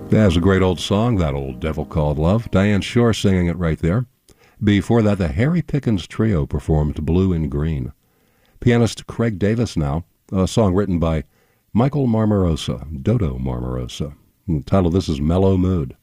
That's a great old song, That Old Devil Called Love. Diane Shore singing it right there. Before that, the Harry Pickens Trio performed Blue and Green. Pianist Craig Davis now, a song written by Michael Marmarosa, Dodo Marmarosa. The title of this is Mellow Mood.